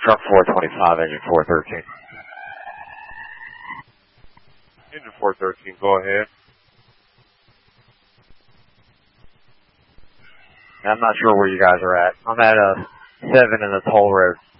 Truck 425, engine 413. Engine 413, go ahead. I'm not sure where you guys are at. I'm at 7 in the toll road.